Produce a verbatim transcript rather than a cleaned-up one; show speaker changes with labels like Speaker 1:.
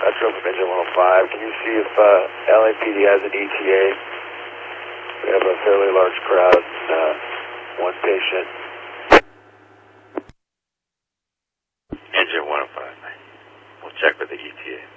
Speaker 1: Metro from Engine one oh five. Can you see if uh, L A P D has an E T A? We have a fairly large crowd, uh, one patient.
Speaker 2: Engine one oh five, man. We'll check with the E T A.